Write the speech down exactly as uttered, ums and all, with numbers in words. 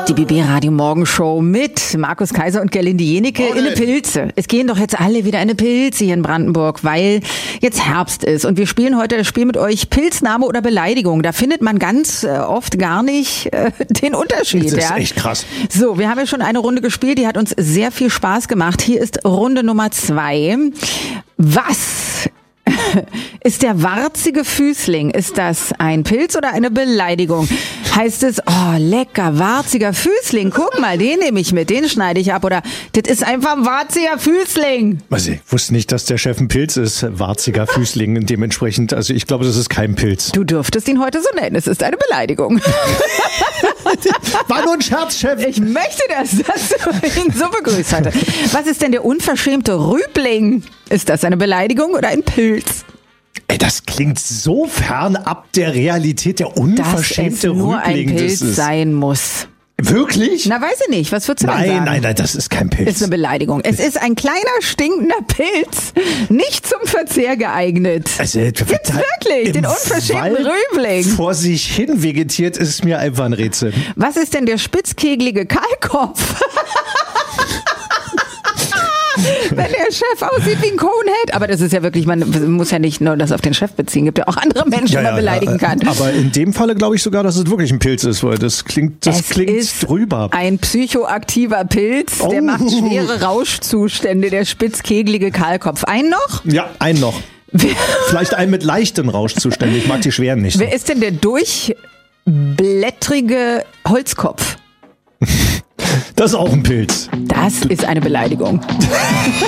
Die B B Radio Morgenshow mit Markus Kaiser und Gerlinde Jenike in eine Pilze. Es gehen doch jetzt alle wieder in eine Pilze hier in Brandenburg, weil jetzt Herbst ist. Und wir spielen heute das Spiel mit euch Pilzname oder Beleidigung. Da findet man ganz äh, oft gar nicht äh, den Unterschied. Das ist ja? echt krass. So, wir haben ja schon eine Runde gespielt, die hat uns sehr viel Spaß gemacht. Hier ist Runde Nummer zwei. Was ist der warzige Füßling? Ist das ein Pilz oder eine Beleidigung? Heißt es, oh lecker, warziger Füßling, guck mal, den nehme ich mit, den schneide ich ab. Oder das ist einfach ein warziger Füßling. Also ich wusste nicht, dass der Chef ein Pilz ist, warziger Füßling dementsprechend. Also ich glaube, das ist kein Pilz. Du dürftest ihn heute so nennen, es ist eine Beleidigung. War nur ein Scherz, Chef. Ich möchte das, dass du ihn so begrüßt heute. Was ist denn der unverschämte Rübling? Ist das eine Beleidigung oder ein Pilz? Ey, das klingt so fern ab der Realität, der unverschämte Dass es nur Rübling. ein Pilz Das ist sein muss. wirklich? Na, weiß ich nicht. Was würdest du denn Nein, sagen? nein, nein, das ist kein Pilz. Ist eine Beleidigung. Es ist ein kleiner, stinkender Pilz, nicht zum Verzehr geeignet. Also, Gibt's wirklich? Den im unverschämten Wald Rübling. vor sich hin vegetiert, ist mir einfach ein Rätsel. Was ist denn der spitzkegelige Kahlkopf? Wenn der Chef aussieht wie ein Conehead. Aber das ist ja wirklich, man muss ja nicht nur das auf den Chef beziehen. Gibt ja auch andere Menschen, die man beleidigen kann. Aber in dem Falle glaube ich sogar, dass es wirklich ein Pilz ist, weil das klingt, das Es klingt ist drüber. Ein psychoaktiver Pilz, der Oh. macht schwere Rauschzustände, der spitzkegelige Kahlkopf. Einen noch? Ja, einen noch. Wer, Vielleicht einen mit leichten Rauschzuständen. Ich mag die schweren nicht. wer ist denn der durchblättrige Holzkopf? Das ist auch ein Pilz. Das ist eine Beleidigung.